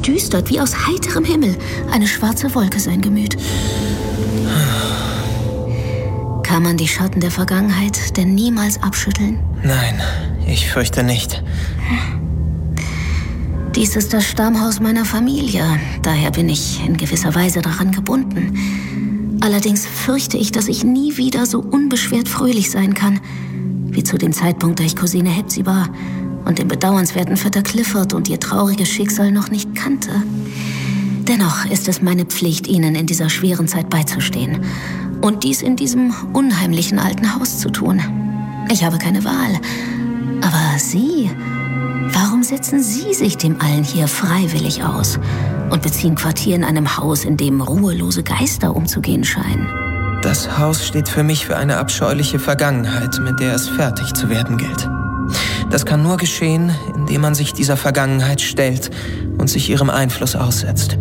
durchdüstert wie aus heiterem Himmel eine schwarze Wolke sein Gemüt. Kann man die Schatten der Vergangenheit denn niemals abschütteln? Nein, ich fürchte nicht. Dies ist das Stammhaus meiner Familie, daher bin ich in gewisser Weise daran gebunden. Allerdings fürchte ich, dass ich nie wieder so unbeschwert fröhlich sein kann, wie zu dem Zeitpunkt, da ich Cousine Hepzibah und den bedauernswerten Vetter Clifford und ihr trauriges Schicksal noch nicht kannte. Dennoch ist es meine Pflicht, ihnen in dieser schweren Zeit beizustehen und dies in diesem unheimlichen alten Haus zu tun. Ich habe keine Wahl. Aber Sie, warum setzen Sie sich dem allen hier freiwillig aus und beziehen Quartier in einem Haus, in dem ruhelose Geister umzugehen scheinen? Das Haus steht für mich für eine abscheuliche Vergangenheit, mit der es fertig zu werden gilt. Das kann nur geschehen, indem man sich dieser Vergangenheit stellt und sich ihrem Einfluss aussetzt.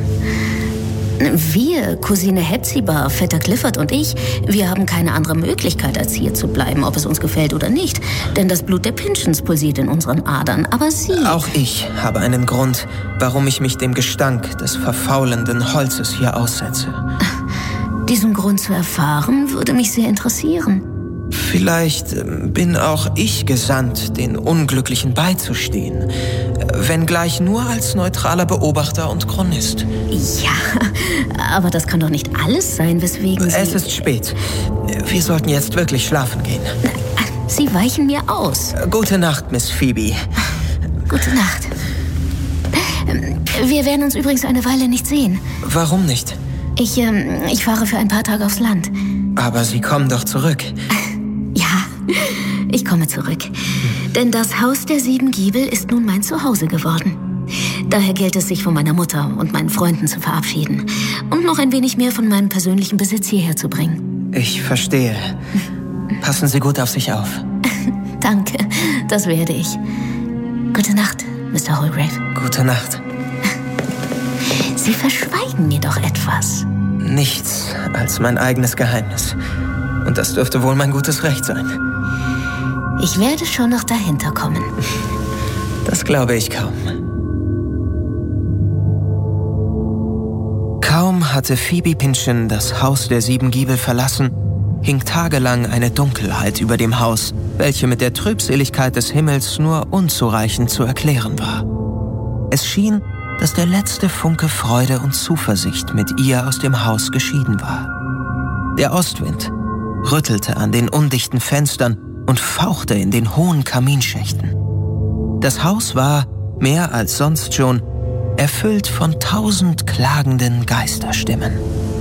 Wir, Cousine Hepzibah, Vetter Clifford und ich, wir haben keine andere Möglichkeit, als hier zu bleiben, ob es uns gefällt oder nicht. Denn das Blut der Pynchons pulsiert in unseren Adern. Aber Sie... Auch ich habe einen Grund, warum ich mich dem Gestank des verfaulenden Holzes hier aussetze. Diesen Grund zu erfahren, würde mich sehr interessieren. Vielleicht bin auch ich gesandt, den Unglücklichen beizustehen, wenngleich nur als neutraler Beobachter und Chronist. Ja, aber das kann doch nicht alles sein, weswegen Sie... Es ist spät. Wir sollten jetzt wirklich schlafen gehen. Sie weichen mir aus. Gute Nacht, Miss Phoebe. Gute Nacht. Wir werden uns übrigens eine Weile nicht sehen. Warum nicht? Ich fahre für ein paar Tage aufs Land. Aber Sie kommen doch zurück. Ja, ich komme zurück. Denn das Haus der 7 Giebel ist nun mein Zuhause geworden. Daher gilt es, sich von meiner Mutter und meinen Freunden zu verabschieden und noch ein wenig mehr von meinem persönlichen Besitz hierher zu bringen. Ich verstehe. Passen Sie gut auf sich auf. Danke, das werde ich. Gute Nacht, Mr. Holgrave. Gute Nacht. Sie verschweigen mir doch etwas. Nichts als mein eigenes Geheimnis. Und das dürfte wohl mein gutes Recht sein. Ich werde schon noch dahinter kommen. Das glaube ich kaum. Kaum hatte Phoebe Pynchon das Haus der 7 Giebel verlassen, hing tagelang eine Dunkelheit über dem Haus, welche mit der Trübseligkeit des Himmels nur unzureichend zu erklären war. Es schien, dass der letzte Funke Freude und Zuversicht mit ihr aus dem Haus geschieden war. Der Ostwind rüttelte an den undichten Fenstern und fauchte in den hohen Kaminschächten. Das Haus war, mehr als sonst schon, erfüllt von 1000 klagenden Geisterstimmen.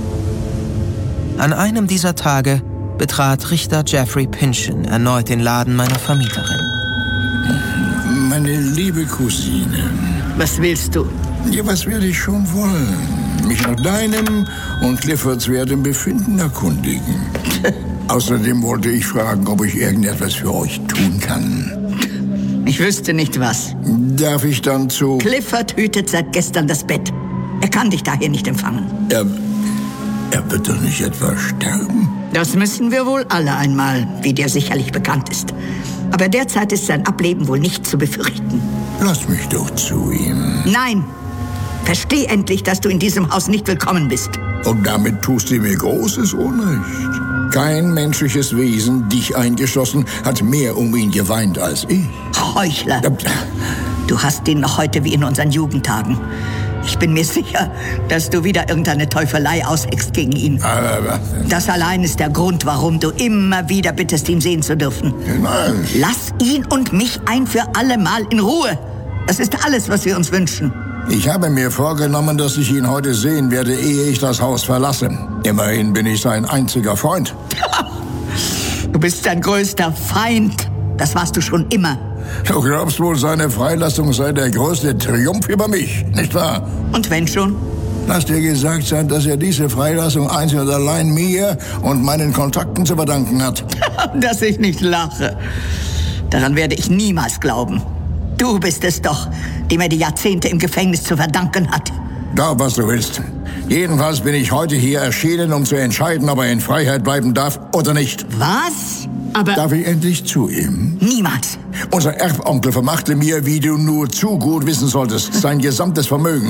An einem dieser Tage betrat Richter Geoffrey Pynchon erneut den Laden meiner Vermieterin. Meine liebe Cousine. Was willst du? Ja, was werde ich schon wollen? Mich nach deinem und Cliffords wertem Befinden erkundigen. Außerdem wollte ich fragen, ob ich irgendetwas für euch tun kann. Ich wüsste nicht was. Darf ich dann zu... Clifford hütet seit gestern das Bett. Er kann dich daher nicht empfangen. Er wird doch nicht etwa sterben? Das müssen wir wohl alle einmal, wie dir sicherlich bekannt ist. Aber derzeit ist sein Ableben wohl nicht zu befürchten. Lass mich doch zu ihm. Nein! Versteh endlich, dass du in diesem Haus nicht willkommen bist. Und damit tust du mir großes Unrecht. Kein menschliches Wesen, dich eingeschlossen, hat mehr um ihn geweint als ich. Heuchler! Du hast ihn noch heute wie in unseren Jugendtagen. Ich bin mir sicher, dass du wieder irgendeine Teufelei ausheckst gegen ihn. Das allein ist der Grund, warum du immer wieder bittest, ihn sehen zu dürfen. Nein. Lass ihn und mich ein für alle Mal in Ruhe. Das ist alles, was wir uns wünschen. Ich habe mir vorgenommen, dass ich ihn heute sehen werde, ehe ich das Haus verlasse. Immerhin bin ich sein einziger Freund. Du bist sein größter Feind. Das warst du schon immer. Du glaubst wohl, seine Freilassung sei der größte Triumph über mich, nicht wahr? Und wenn schon? Lass dir gesagt sein, dass er diese Freilassung einzig und allein mir und meinen Kontakten zu verdanken hat. Dass ich nicht lache. Daran werde ich niemals glauben. Du bist es doch, dem er die Jahrzehnte im Gefängnis zu verdanken hat. Glaub, was du willst. Jedenfalls bin ich heute hier erschienen, um zu entscheiden, ob er in Freiheit bleiben darf oder nicht. Was? Aber... Darf ich endlich zu ihm? Niemals. Unser Erbonkel vermachte mir, wie du nur zu gut wissen solltest, sein gesamtes Vermögen.